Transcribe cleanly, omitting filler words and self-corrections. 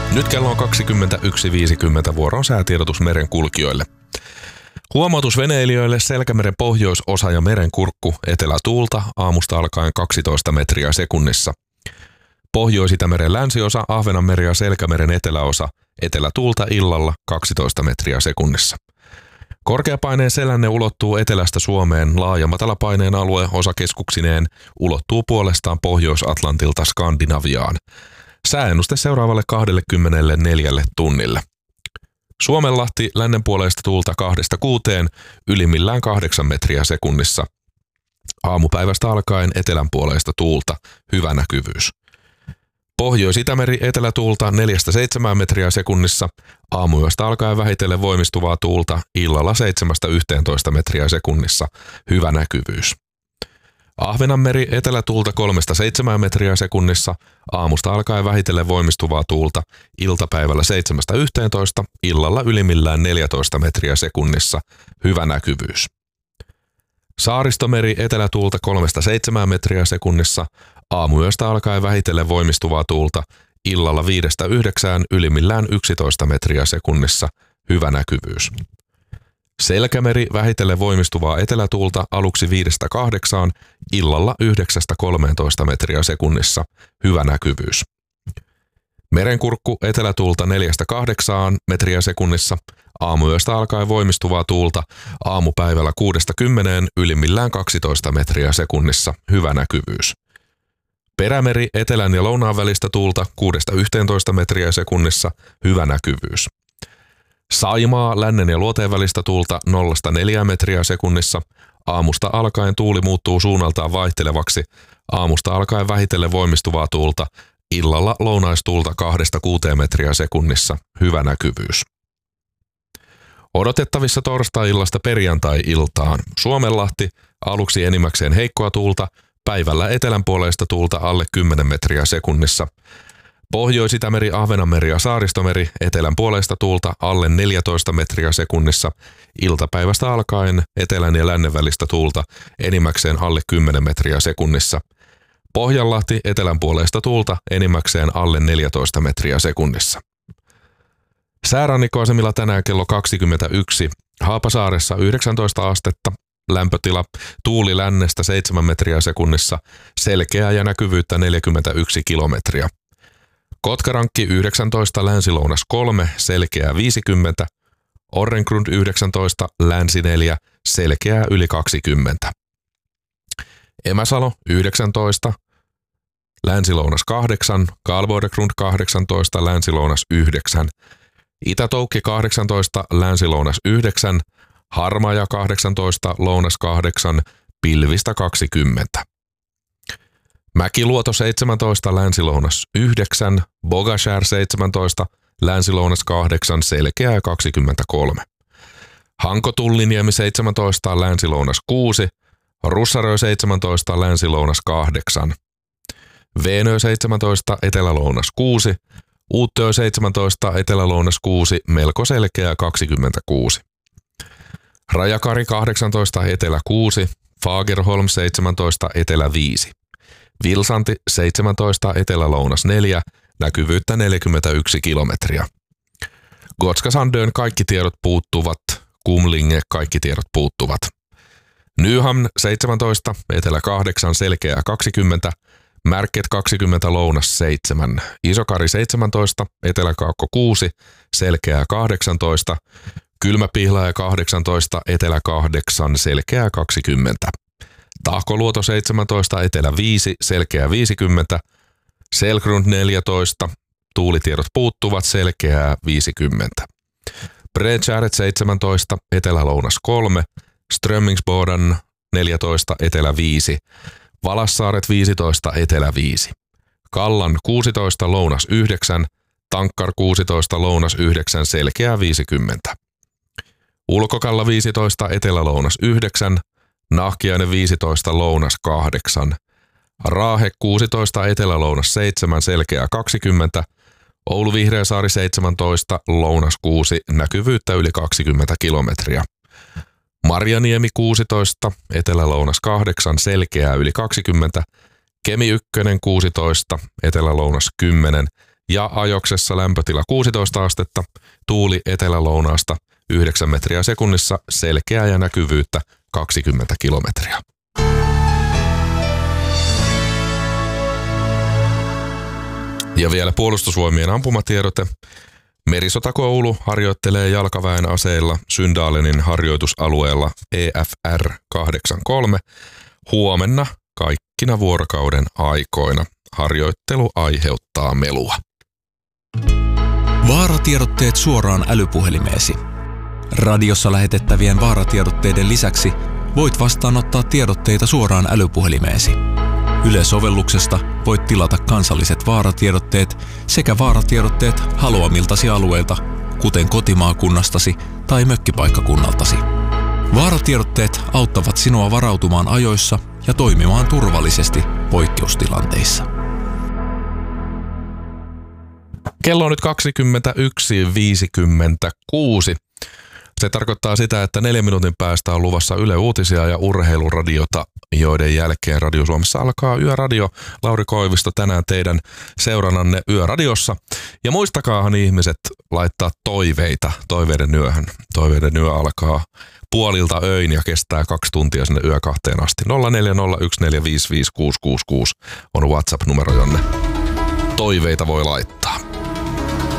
Nyt kello on 21.50, vuoro on säätiedotus merenkulkijoille. Huomautus veneilijöille: Selkämeren pohjoisosa ja merenkurkku etelätuulta aamusta alkaen 12 metriä sekunnissa. Pohjois-Itämeren länsiosa, Ahvenanmeri ja Selkämeren eteläosa etelätuulta illalla 12 metriä sekunnissa. Korkeapaineen selänne ulottuu etelästä Suomeen, laaja matalapaineen alue osakeskuksineen ulottuu puolestaan Pohjois-Atlantilta Skandinaviaan. Sääennuste seuraavalle 24 tunnille. Suomenlahti lännenpuoleista tuulta 2–6, ylimmillään 8 metriä sekunnissa. Aamupäivästä alkaen etelänpuoleista tuulta, hyvä näkyvyys. Pohjois-Itämeri etelätuulta 4–7 metriä sekunnissa, aamuyöstä alkaen vähitellen voimistuvaa tuulta, illalla 7–11 metriä sekunnissa, hyvä näkyvyys. Ahvenanmeri etelätuulta 3–7 metriä sekunnissa, aamusta alkaen vähitellen voimistuvaa tuulta, iltapäivällä 7–11, illalla ylimmillään 14 metriä sekunnissa, hyvä näkyvyys. Saaristomeri etelätuulta 3–7 metriä sekunnissa, aamuyöstä alkaen vähitellen voimistuvaa tuulta, illalla 5–9, ylimmillään 11 metriä sekunnissa, hyvä näkyvyys. Selkämeri vähitellen voimistuvaa etelätuulta aluksi 5–8, illalla 9–13 metriä sekunnissa, hyvä näkyvyys. Merenkurkku etelätuulta 4–8 metriä sekunnissa, aamuyöstä alkaen voimistuvaa tuulta, aamupäivällä 6–10, ylimmillään 12 metriä sekunnissa, hyvä näkyvyys. Perämeri etelän ja lounaan välistä tuulta 6–11 metriä sekunnissa, hyvä näkyvyys. Saimaa lännen ja luoteen välistä tuulta 0–4 metriä sekunnissa, aamusta alkaen tuuli muuttuu suunnaltaan vaihtelevaksi, aamusta alkaen vähitellen voimistuvaa tuulta, illalla lounaistuulta 2–6 metriä sekunnissa, hyvä näkyvyys. Odotettavissa torstai-illasta perjantai-iltaan: Suomenlahti aluksi enimmäkseen heikkoa tuulta, päivällä etelänpuoleista tuulta alle 10 metriä sekunnissa. Pohjois-Itämeri, Ahvenanmeri ja Saaristomeri etelänpuoleista tuulta alle 14 metriä sekunnissa, iltapäivästä alkaen etelän ja lännen välistä tuulta enimmäkseen alle 10 metriä sekunnissa. Pohjanlahti etelänpuoleista tuulta enimmäkseen alle 14 metriä sekunnissa. Säärannikkoasemilla tänään kello 21, Haapasaaressa 19 astetta, lämpötila, tuuli lännestä 7 metriä sekunnissa, selkeää ja näkyvyyttä 41 kilometriä. Kotkarankki 19, länsilounas 3, selkeää 50, Orrengrund 19, länsi 4, selkeää yli 20. Emäsalo 19, länsilounas 8, Karlbordegrund 18, länsilounas 9, Itä-Toukki 18, länsilounas 9, Harmaja 18, lounas 8, pilvistä 20. Mäkiluoto 17, länsilounas 9, Bogashär 17, länsilounas 8, selkeää 23. Hanko-Tulliniemi 17, länsilounas 6, Russarö 17, länsilounas 8. Veenö 17, etelälounas 6, Uuttöö 17, etelälounas 6, melko selkeää 26. Rajakari 18, etelä 6, Fagerholm 17, etelä 5. Vilsanti 17, etelälounas 4, näkyvyyttä 41 kilometriä. Gotska Sandön kaikki tiedot puuttuvat, Kumlinge kaikki tiedot puuttuvat. Nyhamn 17, etelä 8, selkeää 20, Märket 20, lounas 7, Isokari 17, eteläkaakko 6, selkeää 18, Kylmäpihlaja 18, etelä 8, selkeää 20. Tahkoluoto 17, etelä 5, selkeää 50, Selgrund 14, tuulitiedot puuttuvat, selkeää 50. Bredskäret 17, etelälounas 3, Strömmingsboden 14, etelä 5, Valassaaret 15, etelä 5, Kallan 16, lounas 9, Tankkar 16, lounas 9, selkeää 50. Ulkokalla 15, etelälounas 9, Nahkiainen 15, lounas 8, Raahe 16, etelälounas 7, selkeää 20, Oulu Vihreäsaari 17, lounas 6, näkyvyyttä yli 20 kilometriä. Marjaniemi 16, etelälounas 8, selkeää yli 20, Kemi 1 16, etelälounas 10 ja Ajoksessa lämpötila 16 astetta, tuuli etelä-lounaasta 9 metriä sekunnissa, selkeää ja näkyvyyttä 20 kilometriä. Ja vielä Puolustusvoimien ampumatiedote. Merisotakoulu harjoittelee jalkaväen aseilla Syndalenin harjoitusalueella EFR 83 huomenna kaikkina vuorokauden aikoina. Harjoittelu aiheuttaa melua. Vaaratiedotteet suoraan älypuhelimeesi. Radiossa lähetettävien vaaratiedotteiden lisäksi voit vastaanottaa tiedotteita suoraan älypuhelimeesi. Yle-sovelluksesta voit tilata kansalliset vaaratiedotteet sekä vaaratiedotteet haluamiltasi alueilta, kuten kotimaakunnastasi tai mökkipaikkakunnaltasi. Vaaratiedotteet auttavat sinua varautumaan ajoissa ja toimimaan turvallisesti poikkeustilanteissa. Kello on nyt 21.56. Se tarkoittaa sitä, että 4 minuutin päästä on luvassa Yle Uutisia ja urheiluradiota, joiden jälkeen Radio Suomessa alkaa Yöradio. Lauri Koivisto tänään teidän seurannanne Yöradiossa. Ja muistakaahan ihmiset laittaa toiveita toiveiden yöhön. Toiveiden yö alkaa puolilta öin ja kestää 2 tuntia sinne yö 2 asti. 0401455666 on WhatsApp-numero, jonne toiveita voi laittaa.